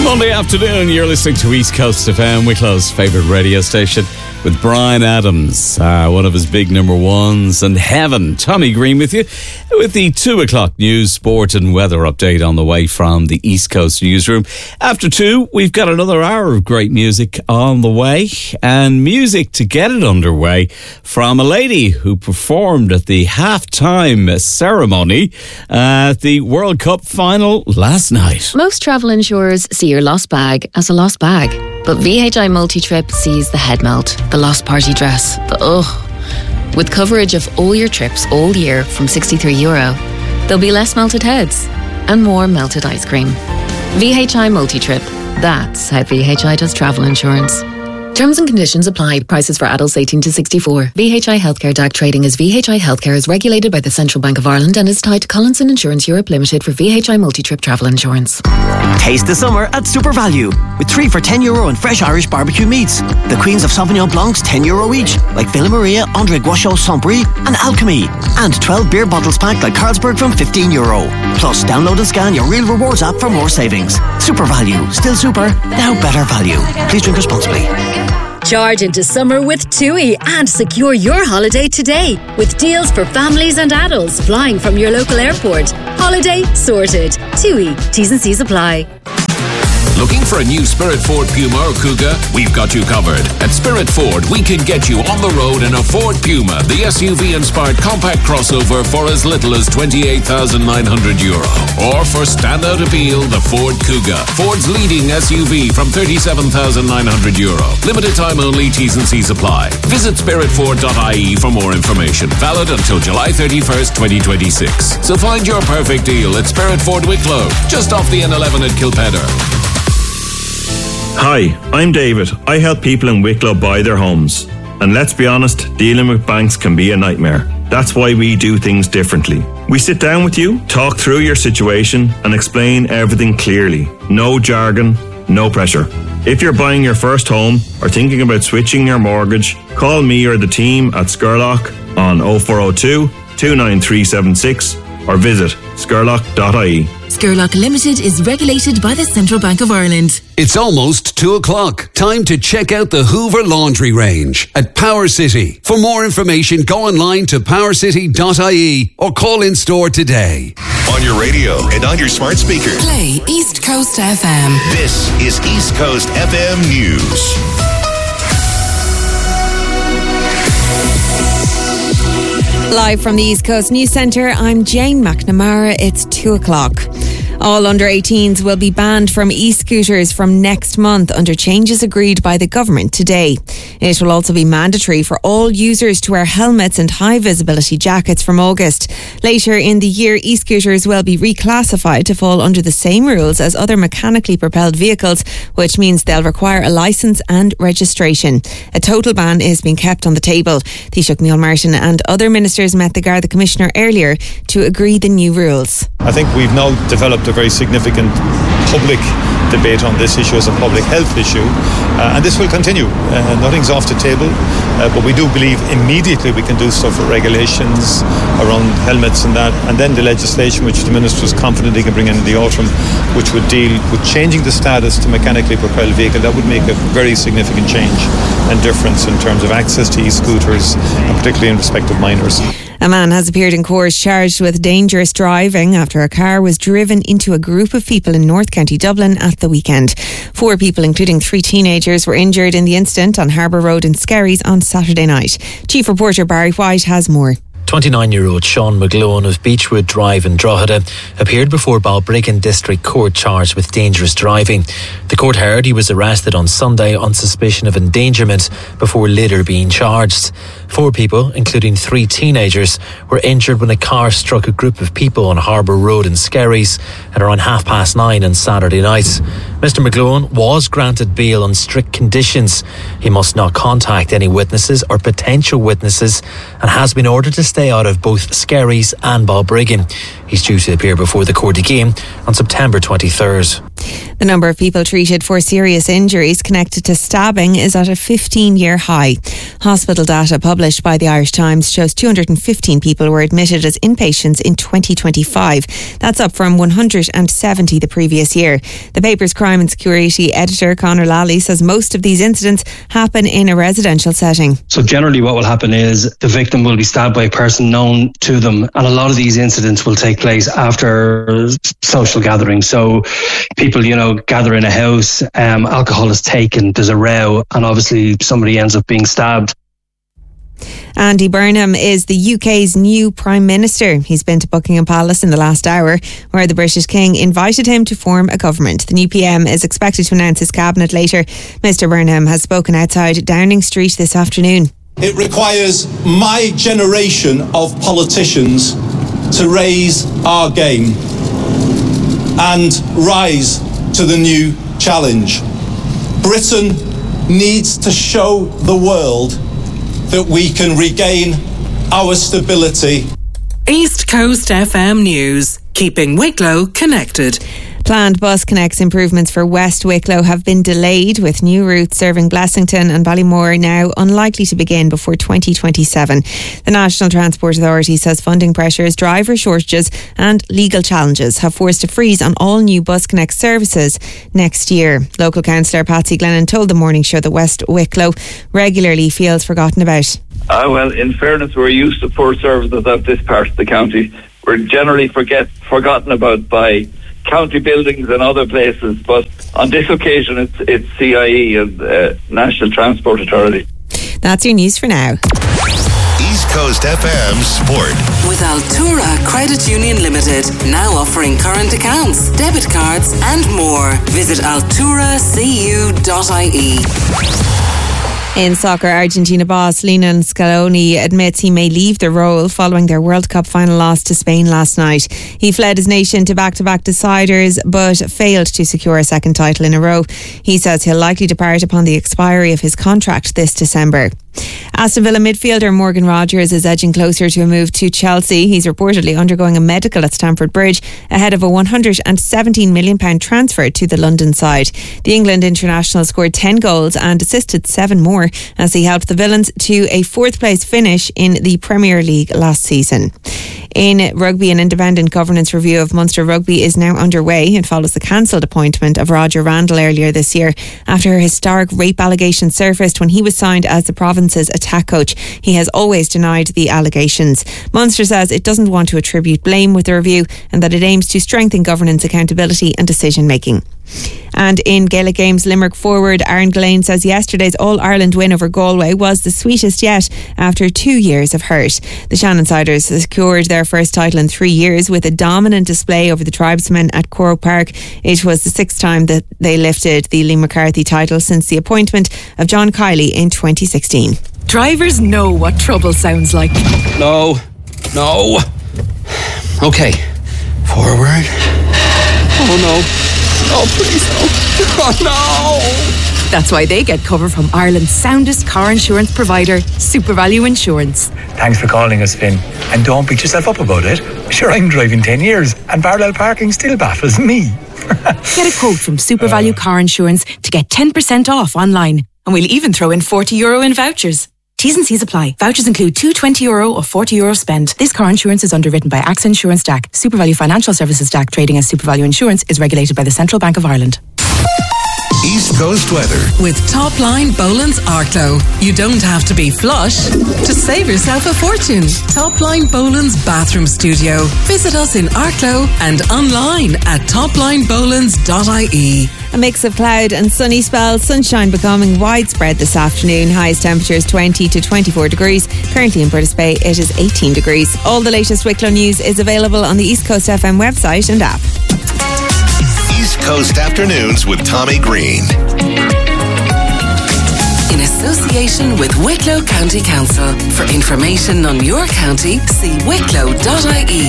Monday afternoon, you're listening to East Coast FM, Wicklow's favourite radio station, with Brian Adams, one of his big number ones, and Heaven. Tommy Green with you, with the 2 o'clock news, sport and weather update on the way from the East Coast newsroom. After 2, we've got another hour of great music on the way, and music to get it underway from a lady who performed at the half-time ceremony at the World Cup final last night. Most travel insurers see your lost bag as a lost bag, but VHI Multi-Trip sees the head melt, the lost party dress, the ugh. With coverage of all your trips all year from €63, there'll be less melted heads and more melted ice cream. VHI Multi-Trip. That's how VHI does travel insurance. Terms and conditions apply. Prices for adults 18 to 64. VHI Healthcare DAC trading as VHI Healthcare is regulated by the Central Bank of Ireland and is tied to Collinson Insurance Europe Limited for VHI Multi-Trip travel insurance. Taste the summer at Super Value with 3 for €10 and fresh Irish barbecue meats. The Queens of Sauvignon Blancs €10 each, like Villa Maria, André Guachot, Saint-Brie and Alchemy. And 12 beer bottles packed like Carlsberg from €15. Plus, download and scan your Real Rewards app for more savings. Super Value. Still super, now better value. Please drink responsibly. Charge into summer with TUI and secure your holiday today with deals for families and adults flying from your local airport. Holiday sorted. TUI. T's and C's apply. Looking for a new Spirit Ford Puma or Kuga? We've got you covered. At Spirit Ford, we can get you on the road in a Ford Puma, the SUV-inspired compact crossover, for as little as €28,900. Or for standout appeal, the Ford Kuga, Ford's leading SUV, from €37,900. Limited time only, T's and C's apply. Visit spiritford.ie for more information. Valid until July 31st, 2026. So find your perfect deal at Spirit Ford Wicklow, just off the N11 at Kilpedder. Hi, I'm David. I help people in Wicklow buy their homes. And let's be honest, dealing with banks can be a nightmare. That's why we do things differently. We sit down with you, talk through your situation, and explain everything clearly. No jargon, no pressure. If you're buying your first home or thinking about switching your mortgage, call me or the team at Scurlock on 0402 29376 or visit scurlock.ie. Scurlock Limited is regulated by the Central Bank of Ireland. It's almost 2 o'clock. Time to check out the Hoover Laundry range at Power City. For more information, go online to powercity.ie or call in store today. On your radio and on your smart speaker. Play East Coast FM. This is East Coast FM News. Live from the East Coast News Centre, I'm Jane McNamara. It's 2 o'clock. All under 18s will be banned from e-scooters from next month under changes agreed by the government today. It will also be mandatory for all users to wear helmets and high visibility jackets from August. Later in the year, e-scooters will be reclassified to fall under the same rules as other mechanically propelled vehicles, which means they'll require a licence and registration. A total ban is being kept on the table. Taoiseach Neil Martin and other ministers met the Garda Commissioner earlier to agree the new rules. I think we've now developed a very significant public debate on this issue as a public health issue, and this will continue. Nothing's off the table, but we do believe immediately we can do stuff with regulations around helmets and that, and then the legislation which the Minister was confident he can bring in the autumn, which would deal with changing the status to mechanically propelled vehicle. That would make a very significant change and difference in terms of access to e-scooters, and particularly in respect of minors. A man has appeared in court charged with dangerous driving after a car was driven into a group of people in North County Dublin at the weekend. 4 people, including 3 teenagers, were injured in the incident on Harbour Road in Skerries on Saturday night. Chief reporter Barry White has more. 29-year-old Sean McGlowan of Beechwood Drive in Drogheda appeared before Balbriggan District Court charged with dangerous driving. The court heard he was arrested on Sunday on suspicion of endangerment before later being charged. 4 people, including 3 teenagers, were injured when a car struck a group of people on Harbour Road in Skerries at around 9:30 on Saturday night. Mr McGlowan was granted bail on strict conditions. He must not contact any witnesses or potential witnesses and has been ordered to stay out of both Skerries and Balbriggan. He's due to appear before the court again on September 23rd. The number of people treated for serious injuries connected to stabbing is at a 15-year high. Hospital data published by the Irish Times shows 215 people were admitted as inpatients in 2025. That's up from 170 the previous year. The paper's crime and security editor, Conor Lally, says most of these incidents happen in a residential setting. So generally what will happen is the victim will be stabbed by a person known to them, and a lot of these incidents will take place after social gatherings. So people, gather in a house, alcohol is taken, there's a row, and obviously somebody ends up being stabbed. Andy Burnham is the UK's new Prime Minister. He's been to Buckingham Palace in the last hour, where the British King invited him to form a government. The new PM is expected to announce his cabinet later. Mr Burnham has spoken outside Downing Street this afternoon. It requires my generation of politicians to raise our game and rise to the new challenge. Britain needs to show the world that we can regain our stability. East Coast FM News, keeping Wicklow connected. Planned Bus Connects improvements for West Wicklow have been delayed, with new routes serving Blessington and Ballymore now unlikely to begin before 2027. The National Transport Authority says funding pressures, driver shortages and legal challenges have forced a freeze on all new Bus Connect services next year. Local councillor Patsy Glennon told the Morning Show that West Wicklow regularly feels forgotten about. Well, in fairness, we're used to poor services of this part of the county. We're generally forgotten about by county buildings and other places, but on this occasion it's CIE and National Transport Authority. That's your news for now. East Coast FM Sport. With Altura Credit Union Limited, now offering current accounts, debit cards and more. Visit alturacu.ie. In soccer, Argentina boss Lionel Scaloni admits he may leave the role following their World Cup final loss to Spain last night. He fled his nation to back-to-back deciders but failed to secure a second title in a row. He says he'll likely depart upon the expiry of his contract this December. Aston Villa midfielder Morgan Rogers is edging closer to a move to Chelsea. He's reportedly undergoing a medical at Stamford Bridge ahead of a £117 million transfer to the London side. The England international scored 10 goals and assisted 7 more as he helped the Villains to a 4th place finish in the Premier League last season. In rugby, an independent governance review of Munster Rugby is now underway. It follows the cancelled appointment of Roger Randall earlier this year after a historic rape allegation surfaced when he was signed as the province's attack coach. He has always denied the allegations. Munster says it doesn't want to attribute blame with the review and that it aims to strengthen governance, accountability and decision making. And in Gaelic games, Limerick forward Aaron Gillane says yesterday's All-Ireland win over Galway was the sweetest yet after 2 years of hurt. The Shannonsiders secured their first title in 3 years with a dominant display over the tribesmen at Corrock Park. It was the 6th time that they lifted the Lee McCarthy title since the appointment of John Kiley in 2016. Drivers know what trouble sounds like. No. Okay. Forward. Oh no. Oh, please, no. Oh, no. That's why they get cover from Ireland's soundest car insurance provider, SuperValue Insurance. Thanks for calling us, Finn. And don't beat yourself up about it. Sure, I'm driving 10 years and parallel parking still baffles me. Get a quote from SuperValue Car Insurance to get 10% off online. And we'll even throw in €40 in vouchers. T's and C's apply. Vouchers include two €20 or €40 spend. This car insurance is underwritten by AXA Insurance DAC. SuperValue Financial Services DAC, trading as SuperValue Insurance, is regulated by the Central Bank of Ireland. East Coast weather. With Topline Boland's Arklow, you don't have to be flush to save yourself a fortune. Topline Boland's Bathroom Studio. Visit us in Arklow and online at toplinebolands.ie. A mix of cloud and sunny spells, sunshine becoming widespread this afternoon. Highest temperatures 20 to 24 degrees. Currently in British Bay, it is 18 degrees. All the latest Wicklow news is available on the East Coast FM website and app. East Coast Afternoons with Tommy Green. In association with Wicklow County Council. For information on your county, see wicklow.ie.